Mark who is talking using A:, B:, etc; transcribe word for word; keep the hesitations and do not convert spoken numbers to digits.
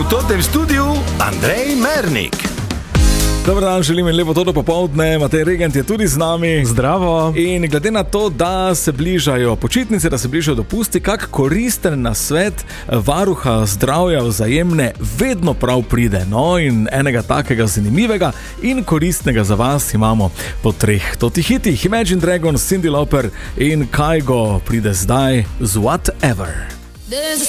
A: v totem studiu Andrej Mernik.
B: Dobar dan, želim in lepo todo popoldne. Matej Regent je tudi z nami.
C: Zdravo.
B: In glede na to, da se bližajo počitnice, da se bližajo dopusti, kak koristen nasvet varuha zdravja Vzajemne vedno prav pride. No, in enega takega zanimivega in koristnega za vas imamo po treh totih hitih. Imagine Dragons, Cyndi Lauper in Kygo pride zdaj z Whatever.
D: There's a